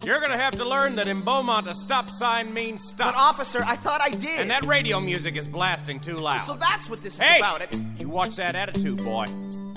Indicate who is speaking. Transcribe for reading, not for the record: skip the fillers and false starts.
Speaker 1: You're gonna have to learn that in Beaumont a stop sign means stop.
Speaker 2: But, officer, I thought I did.
Speaker 1: And that radio music is blasting too loud.
Speaker 2: So that's what this is
Speaker 1: hey!
Speaker 2: about.
Speaker 1: You watch that attitude, boy.